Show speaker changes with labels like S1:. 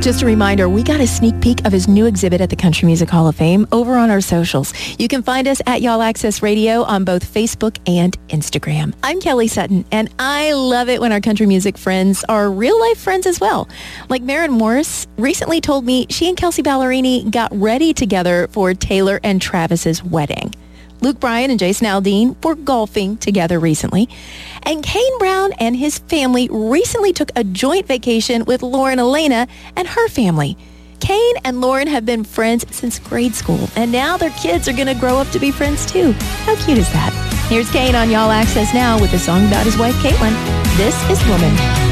S1: Just a reminder, we got a sneak peek of his new exhibit at the Country Music Hall of Fame over on our socials. You can find us at Y'all Access Radio on both Facebook and Instagram. I'm Kelly Sutton, and I love it when our country music friends are real-life friends as well. Like Maren Morris recently told me she and Kelsey Ballerini got ready together for Taylor and Travis's wedding. Luke Bryan and Jason Aldean were golfing together recently. And Kane Brown and his family recently took a joint vacation with Lauren Elena and her family. Kane and Lauren have been friends since grade school, and now their kids are going to grow up to be friends too. How cute is that? Here's Kane on Y'all Access Now with a song about his wife, Caitlin. This is Woman.